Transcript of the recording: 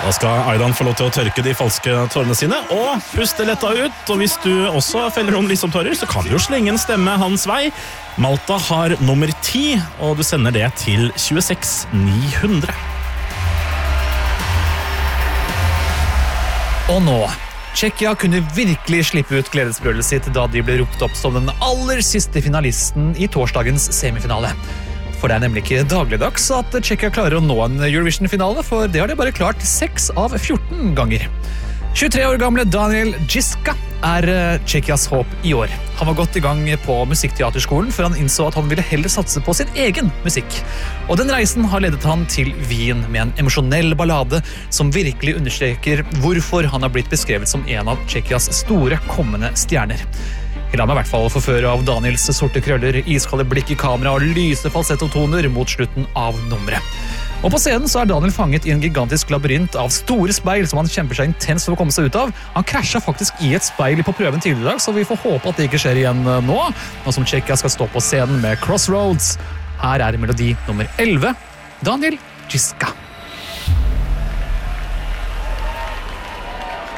Da skal Aidan få lov til å tørke de falske tårene sine og puste letta ut. Og hvis du også feller noen liksom tårer, så kan du jo slenge en stemme hans vei. Malta har nummer 10, og du sender det til 26900. Og nå, Tsjekkia kunne virkelig slippe ut gledesbrølet sitt da de ble ropt opp som den aller siste finalisten i torsdagens semifinale. For det er nemlig ikke dagligdags at Tsjekkia klarer å nå en Eurovision-finale, for det har de bare klart 6 av 14 ganger. 23 år gamle Daniel Giska er Tsjekkias håp i år. Han var godt i gang på musikkteaterskolen før han innså at han ville heller satse på sin egen musikk. Og den reisen har ledet han til Wien med en emosjonell ballade som virkelig understreker hvorfor han har blitt beskrevet som en av Tsjekkias store kommende stjerner. Jeg lar meg i hvert fall forføre av Daniels sorte krøller, iskalde blikk i kamera og lyse falsettotoner mot slutten av nummeret. Og på scenen så er Daniel fanget i en gigantisk labyrint av store speil som han kjemper seg intenst for å komme seg ut av. Han krasjet faktisk i et speil på prøven tidligere i dag, så vi får håpe at det ikke skjer igjen nå som Tsjekkia skal stå på scenen med Crossroads. Her er melodi nummer 11, Daniel Giska.